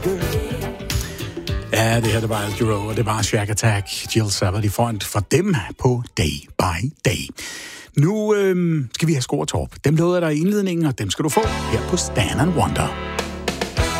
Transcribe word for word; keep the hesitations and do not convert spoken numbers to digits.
Ja, det her, det var Al Jarreau, og det var Shack Attack, Jill Savard i front for dem på Day by Day. Nu øhm, skal vi have Score Torp. Dem lovede jeg dig i indledningen, og dem skal du få her på Stan and Wonder.